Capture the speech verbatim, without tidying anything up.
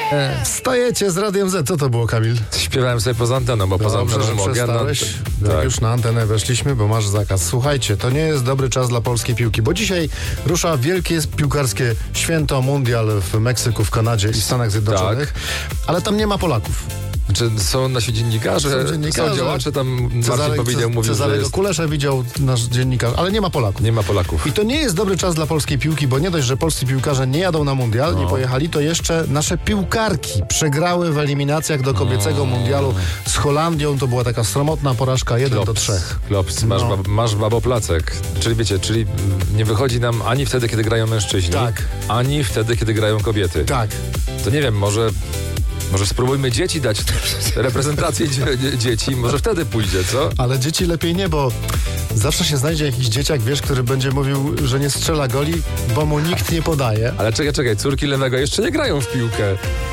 Wstajecie z Radiem Z. Co to było, Kamil? Śpiewałem sobie poza anteną, bo poza Dobrze, anteną że mogę. przestałeś. No, Jak tak. już na antenę weszliśmy, bo masz zakaz. Słuchajcie, to nie jest dobry czas dla polskiej piłki, bo dzisiaj rusza wielkie piłkarskie święto, mundial w Meksyku, w Kanadzie i Stanach Zjednoczonych, ale tam nie ma Polaków. Czy są nasi dziennikarze, Są dziennikarze. są działacze, tam Marcin powiedział, mówił, że Cezarego jest... Kulesza widział nasz dziennikarz, ale nie ma Polaków. nie ma Polaków. I to nie jest dobry czas dla polskiej piłki, bo nie dość, że polscy piłkarze nie jadą na mundial, No. nie pojechali, to jeszcze nasze piłkarki przegrały w eliminacjach do kobiecego mundialu z Holandią. To była taka sromotna porażka jeden do trzech. Klops, masz, No. bab, masz baboplacek. Czyli wiecie, czyli nie wychodzi nam ani wtedy, kiedy grają mężczyźni, Tak. ani wtedy, kiedy grają kobiety. Tak. To nie wiem, może... Może spróbujmy dzieci dać, reprezentację dzie- dzieci, może wtedy pójdzie, co? Ale dzieci lepiej nie, bo zawsze się znajdzie jakiś dzieciak, wiesz, który będzie mówił, że nie strzela goli, bo mu nikt nie podaje. Ale czekaj, czekaj, córki Lewego jeszcze nie grają w piłkę.